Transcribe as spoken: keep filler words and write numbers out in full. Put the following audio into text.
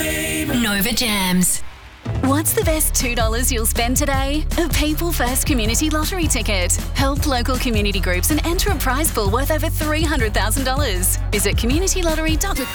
Nova Jams. What's the best two dollars you'll spend today? A People First Community Lottery ticket. Help local community groups and enter a prize pool worth over three hundred thousand dollars. Visit community lottery dot com.